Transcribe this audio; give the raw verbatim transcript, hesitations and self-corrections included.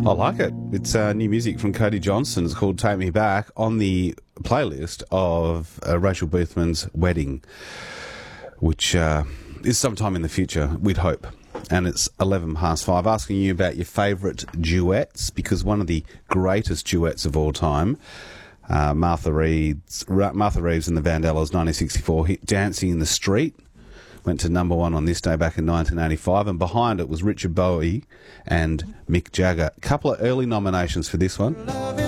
I like it. It's uh, new music from Cody Johnson. It's called Take Me Back, on the playlist of uh, Rachel Boothman's wedding, which uh, is sometime in the future, we'd hope. And it's eleven past five, asking you about your favourite duets, because one of the greatest duets of all time, uh, Martha Reeves, Martha Reeves and the Vandellas nineteen sixty-four hit Dancing in the Street, went to number one on this day back in nineteen eighty-five, and behind it was Richard Bowie and Mick Jagger. A couple of early nominations for this one.